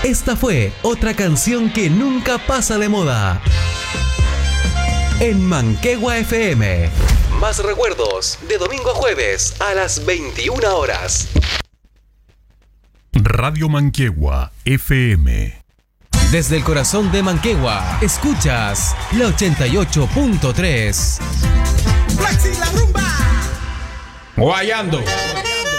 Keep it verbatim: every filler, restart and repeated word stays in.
Esta fue otra canción que nunca pasa de moda. En Manquehua F M. Más recuerdos de domingo a jueves a las veintiuna horas. Radio Manquehua F M. Desde el corazón de Manquehua, escuchas la ochenta y ocho punto tres. ¡Flexi la rumba! Guayando.